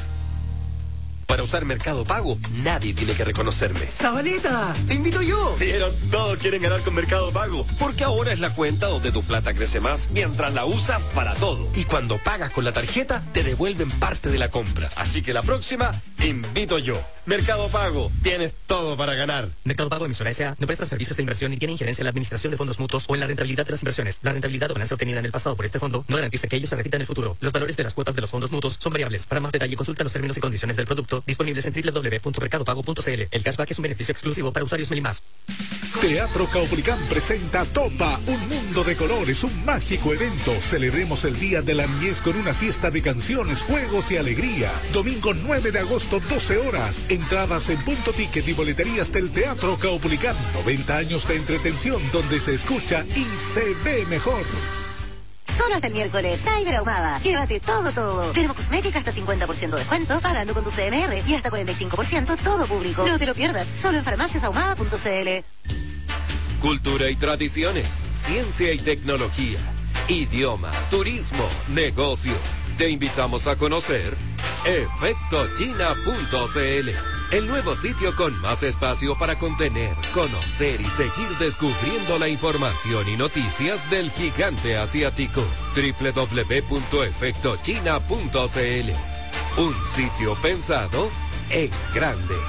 Speaker 25: Para usar Mercado Pago, nadie tiene que reconocerme.
Speaker 26: ¡Zabaleta! ¡Te invito yo!
Speaker 25: Pero todos quieren ganar con Mercado Pago, porque ahora es la cuenta donde tu plata crece más mientras la usas para todo. Y cuando pagas con la tarjeta, te devuelven parte de la compra. Así que la próxima, invito yo. Mercado Pago, tienes todo para ganar.
Speaker 27: Mercado Pago, emisora S A, no presta servicios de inversión ni tiene injerencia en la administración de fondos mutuos o en la rentabilidad de las inversiones. La rentabilidad o ganancia obtenida en el pasado por este fondo no garantiza que ellos se repitan en el futuro. Los valores de las cuotas de los fondos mutuos son variables. Para más detalle, consulta los términos y condiciones del producto disponibles en doble u doble u doble u punto mercado pago punto c l. El cashback es un beneficio exclusivo para usuarios Meli Más.
Speaker 13: Teatro Caupolicán presenta Topa, un mundo de colores, un mágico evento. Celebremos el Día de la Niñez con una fiesta de canciones, juegos y alegría. Domingo nueve de agosto, doce horas. Entradas en Punto Ticket y boleterías del Teatro Caupolicán. noventa años de entretención donde se escucha y se ve mejor.
Speaker 14: Solo hasta el miércoles, Cyber Ahumada. Llévate todo, todo. Dermocosmética hasta cincuenta por ciento de descuento pagando con tu C M R y hasta cuarenta y cinco por ciento todo público. No te lo pierdas, solo en farmacias ahumada punto c l.
Speaker 11: Cultura y tradiciones, ciencia y tecnología, idioma, turismo, negocios. Te invitamos a conocer efecto china punto c l. El nuevo sitio con más espacio para contener, conocer y seguir descubriendo la información y noticias del gigante asiático. doble u doble u doble u punto efecto china punto c l. Un sitio pensado en grande.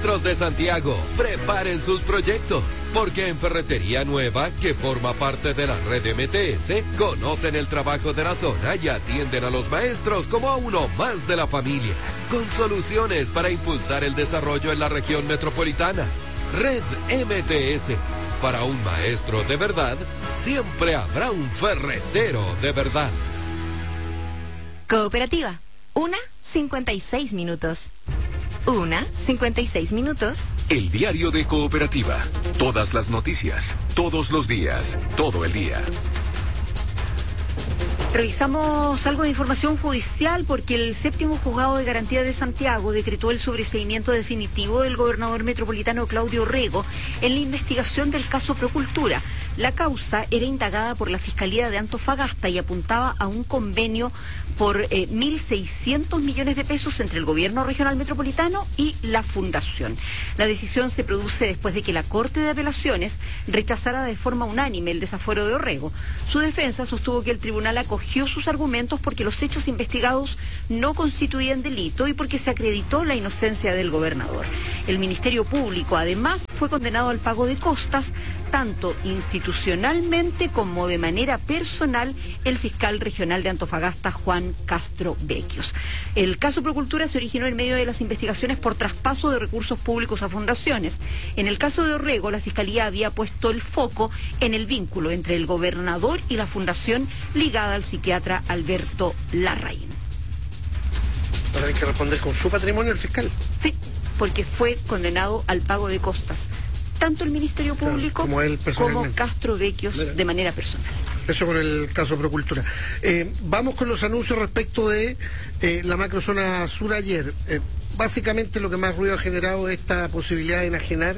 Speaker 11: maestros de Santiago, preparen sus proyectos, porque en Ferretería Nueva, que forma parte de la red M T S, conocen el trabajo de la zona y atienden a los maestros como a uno más de la familia, con soluciones para impulsar el desarrollo en la región metropolitana. Red M T S. Para un maestro de verdad, siempre habrá un ferretero de verdad.
Speaker 4: Cooperativa. Una, cincuenta y seis minutos. Una, cincuenta y seis minutos.
Speaker 12: El diario de Cooperativa. Todas las noticias, todos los días, todo el día.
Speaker 3: Revisamos algo de información judicial porque el séptimo juzgado de garantía de Santiago decretó el sobreseimiento definitivo del gobernador metropolitano Claudio Rego en la investigación del caso Procultura. La causa era indagada por la Fiscalía de Antofagasta y apuntaba a un convenio por eh, mil seiscientos millones de pesos entre el gobierno regional metropolitano y la fundación. La decisión se produce después de que la Corte de Apelaciones rechazara de forma unánime el desafuero de Orrego. Su defensa sostuvo que el tribunal acogió sus argumentos porque los hechos investigados no constituían delito y porque se acreditó la inocencia del gobernador. El Ministerio Público, además, fue condenado al pago de costas, tanto institucionalmente como de manera personal, el fiscal regional de Antofagasta, Juan Castro Becchios. El caso Procultura se originó en medio de las investigaciones por traspaso de recursos públicos a fundaciones. En el caso de Orrego, la Fiscalía había puesto el foco en el vínculo entre el gobernador y la fundación ligada al psiquiatra Alberto Larraín.
Speaker 2: Ahora hay que responder con su patrimonio el fiscal.
Speaker 3: Sí, porque fue condenado al pago de costas. Tanto el Ministerio Público
Speaker 2: claro, como, él
Speaker 3: como Castro Becchios Mira. de manera personal.
Speaker 2: Eso con el caso Procultura. Eh, vamos con los anuncios respecto de eh, la macrozona sur ayer. Eh, básicamente lo que más ruido ha generado es esta posibilidad de enajenar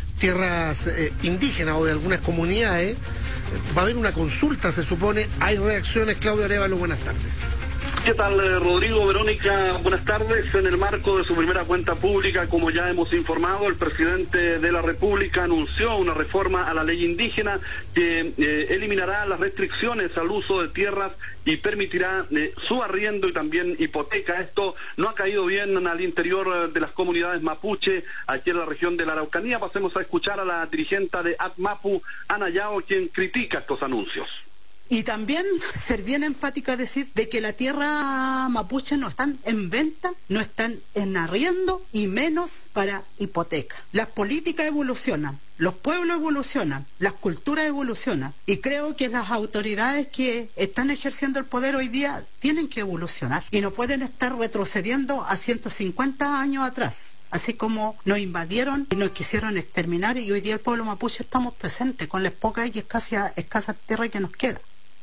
Speaker 2: tierras eh, indígenas o de algunas comunidades. Eh, va a haber una consulta, se supone. Hay reacciones. Claudio Arévalo, buenas tardes.
Speaker 15: ¿Qué tal, Rodrigo? Verónica, buenas tardes. En el marco de su primera cuenta pública, como ya hemos informado, el presidente de la República anunció una reforma a la ley indígena que eh, eliminará las restricciones al uso de tierras y permitirá eh, su arriendo y también hipoteca. Esto no ha caído bien al interior de las comunidades mapuche, aquí en la región de la Araucanía. Pasemos a escuchar a la dirigente de ATMAPU, Ana Yao, quien critica estos anuncios.
Speaker 16: Y también ser bien enfática a decir de que la tierra mapuche no están en venta, no están en arriendo y menos para hipoteca. Las políticas evolucionan, los pueblos evolucionan, las culturas evolucionan y creo que las autoridades que están ejerciendo el poder hoy día tienen que evolucionar y no pueden estar retrocediendo a ciento cincuenta años atrás. Así como nos invadieron y nos quisieron exterminar y hoy día el pueblo mapuche estamos presentes con las pocas y escasas, escasas tierras que nos queda.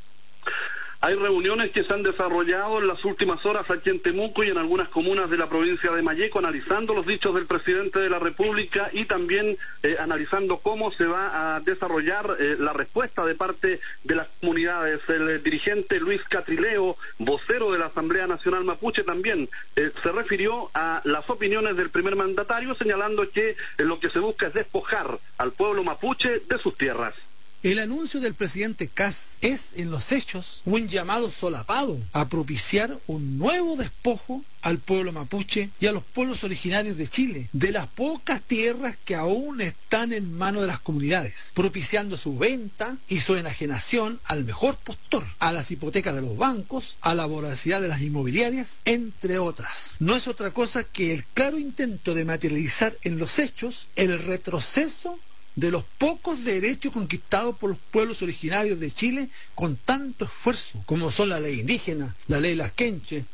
Speaker 15: Hay reuniones que se han desarrollado en las últimas horas aquí en Temuco y en algunas comunas de la provincia de Malleco, analizando los dichos del presidente de la República y también eh, analizando cómo se va a desarrollar eh, la respuesta de parte de las comunidades. El eh, dirigente Luis Catrileo, vocero de la Asamblea Nacional Mapuche, también eh, se refirió a las opiniones del primer mandatario, señalando que eh, lo que se busca es despojar al pueblo mapuche de sus tierras.
Speaker 17: El anuncio del presidente Kast es, en los hechos, un llamado solapado a propiciar un nuevo despojo al pueblo mapuche y a los pueblos originarios de Chile, de las pocas tierras que aún están en manos de las comunidades, propiciando su venta y su enajenación al mejor postor, a las hipotecas de los bancos, a la voracidad de las inmobiliarias, entre otras. No es otra cosa que el claro intento de materializar en los hechos el retroceso de los pocos derechos conquistados por los pueblos originarios de Chile con tanto esfuerzo, como son la ley indígena, la ley Las Quenche.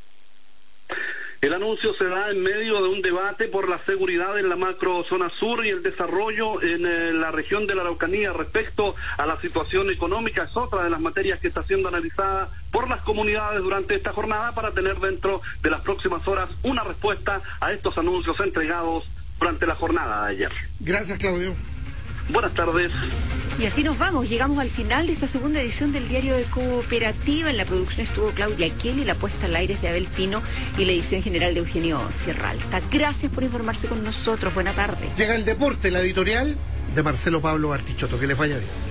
Speaker 15: El anuncio se da en medio de un debate por la seguridad en la macrozona sur y el desarrollo en eh, la región de la Araucanía respecto a la situación económica. Es otra de las materias que está siendo analizada por las comunidades durante esta jornada para tener dentro de las próximas horas una respuesta a estos anuncios entregados durante la jornada de ayer.
Speaker 2: Gracias, Claudio.
Speaker 15: Buenas tardes.
Speaker 3: Y así nos vamos, llegamos al final de esta segunda edición del Diario de Cooperativa. En la producción estuvo Claudia Kelly, la puesta al aire es de Abel Pino y la edición general de Eugenio Sierra Alta. Gracias por informarse con nosotros, buena tarde.
Speaker 2: Llega el deporte, la editorial de Marcelo Pablo Bartichotto, que les vaya bien.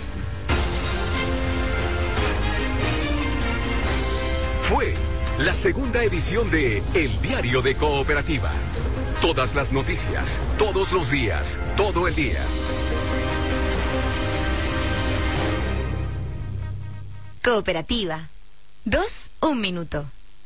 Speaker 8: Fue la segunda edición de El Diario de Cooperativa. Todas las noticias, todos los días, todo el día.
Speaker 4: Cooperativa. Dos, un minuto.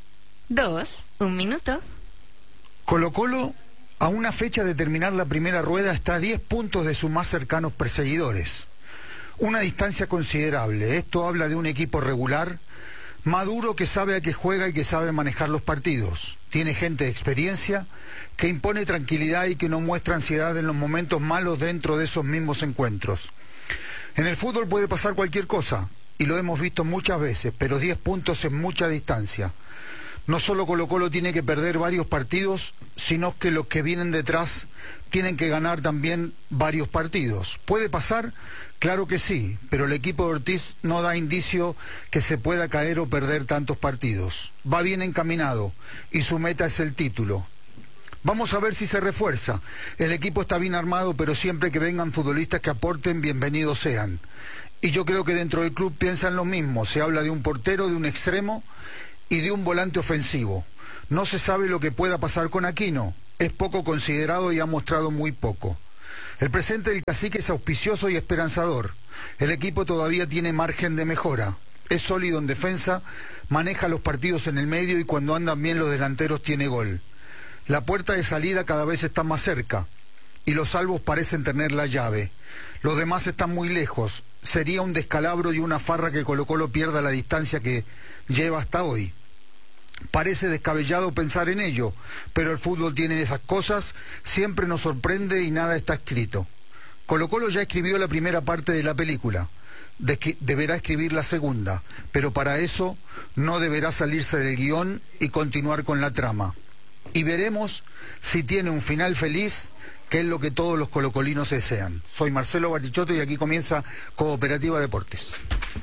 Speaker 4: Dos, un minuto.
Speaker 5: Colo-Colo, a una fecha de terminar la primera rueda, está a diez puntos de sus más cercanos perseguidores. Una distancia considerable. Esto habla de un equipo regular, maduro, que sabe a qué juega y que sabe manejar los partidos. Tiene gente de experiencia, que impone tranquilidad y que no muestra ansiedad en los momentos malos dentro de esos mismos encuentros. En el fútbol puede pasar cualquier cosa, y lo hemos visto muchas veces, pero diez puntos es mucha distancia. No solo Colo-Colo tiene que perder varios partidos, sino que los que vienen detrás tienen que ganar también varios partidos. ¿Puede pasar? Claro que sí, pero el equipo de Ortiz no da indicio que se pueda caer o perder tantos partidos. Va bien encaminado y su meta es el título. Vamos a ver si se refuerza. El equipo está bien armado, pero siempre que vengan futbolistas que aporten, bienvenidos sean. Y yo creo que dentro del club piensan lo mismo. Se habla de un portero, de un extremo y de un volante ofensivo. No se sabe lo que pueda pasar con Aquino. Es poco considerado y ha mostrado muy poco. El presente del Cacique es auspicioso y esperanzador. El equipo todavía tiene margen de mejora. Es sólido en defensa, maneja los partidos en el medio y cuando andan bien los delanteros tiene gol. La puerta de salida cada vez está más cerca y los salvos parecen tener la llave. Los demás están muy lejos. Sería un descalabro y una farra que Colo-Colo pierda la distancia que lleva hasta hoy. Parece descabellado pensar en ello, pero el fútbol tiene esas cosas, siempre nos sorprende y nada está escrito. Colo-Colo ya escribió la primera parte de la película, de que deberá escribir la segunda, pero para eso no deberá salirse del guión y continuar con la trama. Y veremos si tiene un final feliz, que es lo que todos los colocolinos desean. Soy Marcelo Barichotto y aquí comienza Cooperativa Deportes.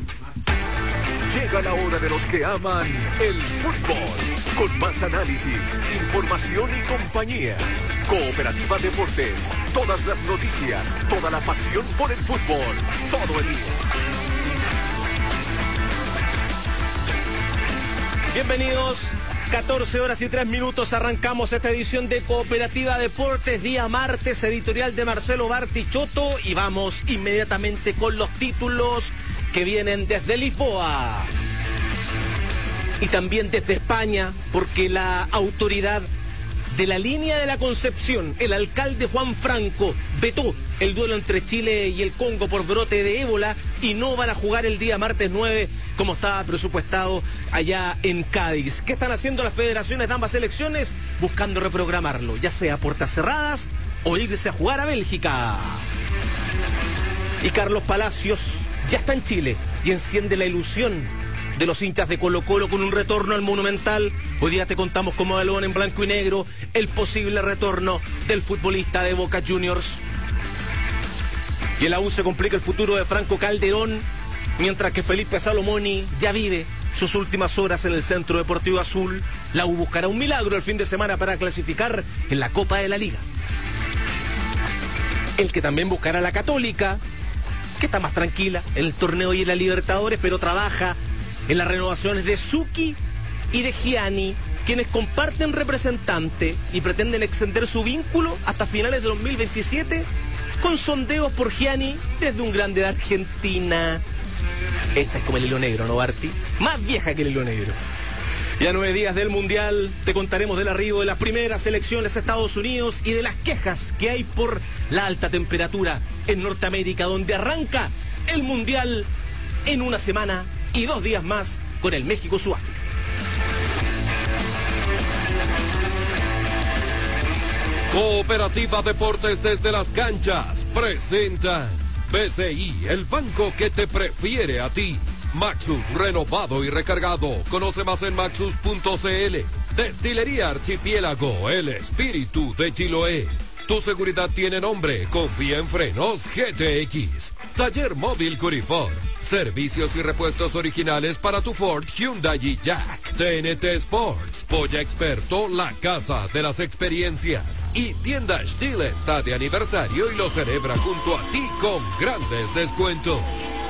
Speaker 8: Llega la hora de los que aman el fútbol, con más análisis, información y compañía. Cooperativa Deportes, todas las noticias, toda la pasión por el fútbol, todo el día.
Speaker 18: Bienvenidos, catorce horas y tres minutos, arrancamos esta edición de Cooperativa Deportes, día martes, editorial de Marcelo Bartichotto, y vamos inmediatamente con los títulos que vienen desde Lisboa y también desde España, porque la autoridad de la línea de la Concepción, el alcalde Juan Franco, vetó el duelo entre Chile y el Congo por brote de ébola y no van a jugar el día martes nueve como estaba presupuestado allá en Cádiz. ¿Qué están haciendo las federaciones de ambas selecciones? Buscando reprogramarlo, ya sea a puertas cerradas o irse a jugar a Bélgica. Y Carlos Palacios ya está en Chile y enciende la ilusión de los hinchas de Colo-Colo con un retorno al Monumental. Hoy día te contamos como balón en blanco y negro el posible retorno del futbolista de Boca Juniors. Y en la U se complica el futuro de Franco Calderón, mientras que Felipe Salomoni ya vive sus últimas horas en el Centro Deportivo Azul. La U buscará un milagro el fin de semana para clasificar en la Copa de la Liga. El que también buscará la Católica, que está más tranquila en el torneo y en la Libertadores, pero trabaja en las renovaciones de Suki y de Gianni, quienes comparten representante y pretenden extender su vínculo hasta finales de dos mil veintisiete, con sondeos por Gianni desde un grande de Argentina. Esta es como el hilo negro, ¿no, Barty? Más vieja que el hilo negro. Y a nueve días del Mundial te contaremos del arribo de las primeras selecciones a Estados Unidos y de las quejas que hay por la alta temperatura en Norteamérica, donde arranca el Mundial en una semana y dos días más con el México-Sudáfrica.
Speaker 11: Cooperativa Deportes desde las canchas presenta B C I, el banco que te prefiere a ti. Maxus, renovado y recargado. Conoce más en maxus punto c l. Destilería Archipiélago, el espíritu de Chiloé. Tu seguridad tiene nombre. Confía en Frenos G T X. Taller Móvil Curifor. Servicios y repuestos originales para tu Ford, Hyundai y Jack. T N T Sports. Polla Experto, la casa de las experiencias. Y Tienda Stihl está de aniversario y lo celebra junto a ti con grandes descuentos.